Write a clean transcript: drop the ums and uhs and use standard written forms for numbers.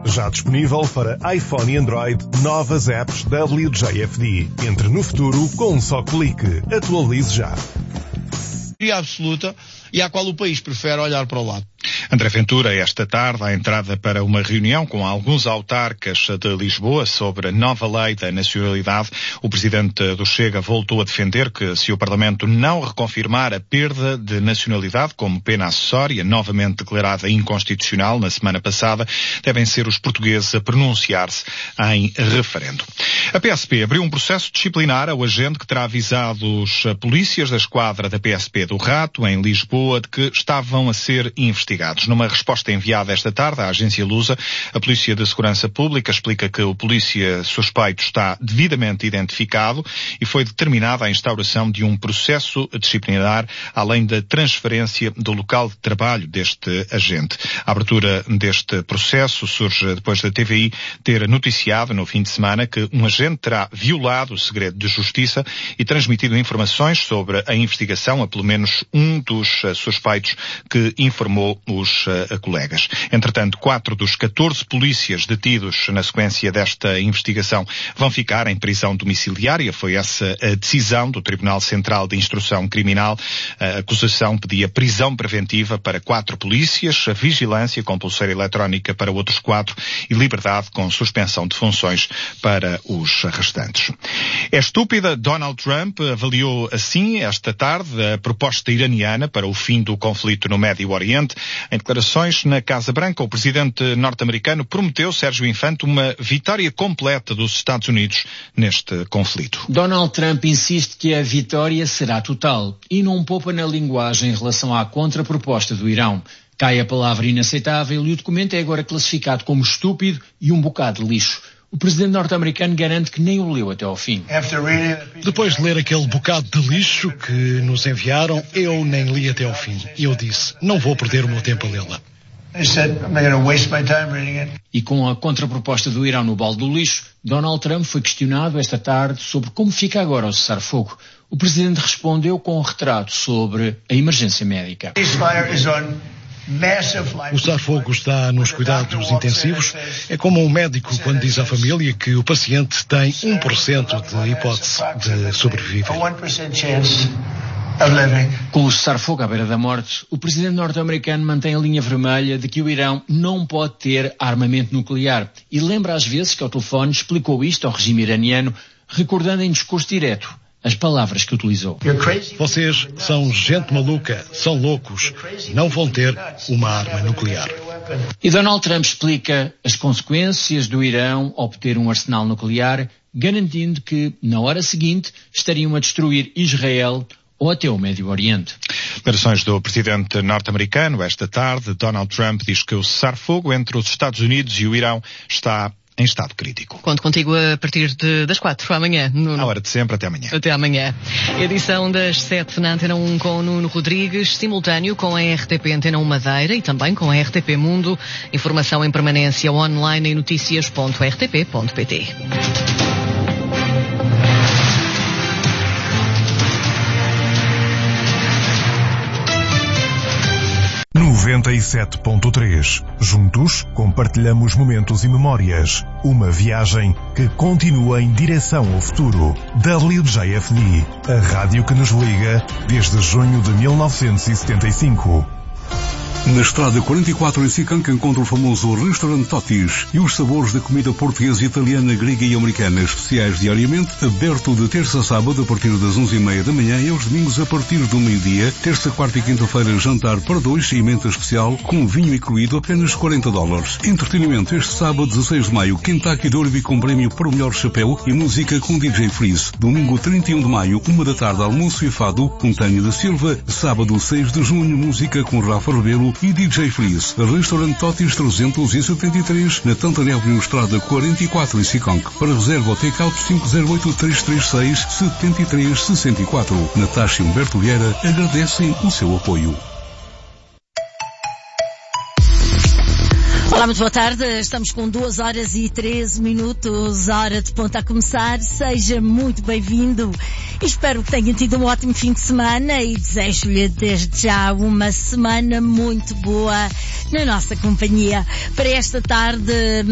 Já disponível para iPhone e Android, novas apps WJFD. Entre no futuro com um só clique. Atualize já. Absoluta e à qual o país prefere olhar para o lado. André Ventura, esta tarde, à entrada para uma reunião com alguns autarcas de Lisboa sobre a nova lei da nacionalidade, o presidente do Chega voltou a defender que, se o Parlamento não reconfirmar a perda de nacionalidade como pena acessória, novamente declarada inconstitucional na semana passada, devem ser os portugueses a pronunciar-se em referendo. A PSP abriu um processo disciplinar ao agente que terá avisado os polícias da esquadra da PSP do Rato, em Lisboa, de que estavam a ser investigados. Numa resposta enviada esta tarde à agência Lusa, a Polícia de Segurança Pública explica que o polícia suspeito está devidamente identificado e foi determinada a instauração de um processo disciplinar, além da transferência do local de trabalho deste agente. A abertura deste processo surge depois da TVI ter noticiado no fim de semana que um agente terá violado o segredo de justiça e transmitido informações sobre a investigação a pelo menos um dos suspeitos que informou os colegas. Entretanto, 4 dos 14 polícias detidos na sequência desta investigação vão ficar em prisão domiciliária. Foi essa a decisão do Tribunal Central de Instrução Criminal. A acusação pedia prisão preventiva para 4 polícias, vigilância com pulseira eletrónica para outros 4 e liberdade com suspensão de funções para os restantes. É estúpida? Donald Trump avaliou assim esta tarde a proposta iraniana para o fim do conflito no Médio Oriente. Em declarações na Casa Branca, o presidente norte-americano prometeu, Sérgio Infante, uma vitória completa dos Estados Unidos neste conflito. Donald Trump insiste que a vitória será total e não poupa na linguagem em relação à contraproposta do Irão. Cai a palavra inaceitável e o documento é agora classificado como estúpido e um bocado de lixo. O presidente norte-americano garante que nem o leu até ao fim. Depois de ler aquele bocado de lixo que nos enviaram, eu nem li até ao fim. E eu disse, não vou perder o meu tempo a lê-la. E com a contraproposta do Irão no balde do lixo, Donald Trump foi questionado esta tarde sobre como fica agora o cessar-fogo. O presidente respondeu com um retrato sobre a emergência médica. O cessar-fogo está nos cuidados intensivos. É como um médico quando diz à família que o paciente tem 1% de hipótese de sobreviver. Com o cessar-fogo à beira da morte, o presidente norte-americano mantém a linha vermelha de que o Irão não pode ter armamento nuclear e lembra às vezes que ao telefone explicou isto ao regime iraniano, recordando em discurso direto as palavras que utilizou. Vocês são gente maluca, são loucos, não vão ter uma arma nuclear. E Donald Trump explica as consequências do Irão obter um arsenal nuclear, garantindo que, na hora seguinte, estariam a destruir Israel ou até o Médio Oriente. Declarações do presidente norte-americano esta tarde. Donald Trump diz que o cessar-fogo entre os Estados Unidos e o Irão está em estado crítico. Conto contigo a partir das 4 amanhã. À hora de sempre, até amanhã. Até amanhã. Edição das 7 na Antena 1 com Nuno Rodrigues, simultâneo com a RTP Antena 1 Madeira e também com a RTP Mundo. Informação em permanência online em noticias.rtp.pt. 97.3. Juntos, compartilhamos momentos e memórias. Uma viagem que continua em direção ao futuro. WJFD, a rádio que nos liga desde junho de 1975. Na Estrada 44 em Sicanca encontra o famoso Restaurante Totis e os sabores da comida portuguesa, italiana, grega e americana, especiais diariamente, aberto de terça a sábado a partir das 11h30 da manhã e aos domingos a partir do meio-dia, terça, quarta e quinta-feira jantar para 2 e emenda especial com vinho incluído apenas $40. Entretenimento este sábado 16 de maio, Kentucky Derby com prémio para o melhor chapéu e música com DJ Freeze. Domingo 31 de maio, 1 da tarde, almoço e fado com Tânia da Silva. Sábado 6 de junho, música com Rafa Rebelo e DJ Freeze. Restaurante Totis 373 na Tantana Avenue Estrada 44 em Sicanca. Para reserva ou take-out 508-336-7364. Natasha e Humberto Vieira agradecem o seu apoio. Olá, muito boa tarde. Estamos com 2h13, hora de ponta a começar. Seja muito bem-vindo. Espero que tenha tido um ótimo fim de semana e desejo-lhe desde já uma semana muito boa na nossa companhia. Para esta tarde,